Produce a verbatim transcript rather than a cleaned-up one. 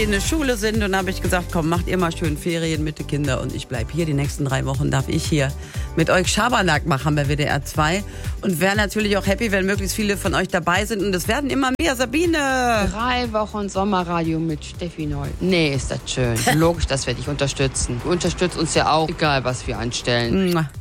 in der Schule sind. Und dann habe ich gesagt, komm, macht ihr mal schön Ferien mit den Kindern und ich bleibe hier. Die nächsten drei Wochen darf ich hier mit euch Schabernack machen bei W D R zwei. Und wäre natürlich auch happy, wenn möglichst viele von euch dabei sind. Und es werden immer mehr, Sabine. Drei Wochen Sommerradio mit Steffi Neu. Nee, ist das schön. Logisch, das werde ich unterstützen. Du unterstützt uns ja auch, egal was wir anstellen. Mua.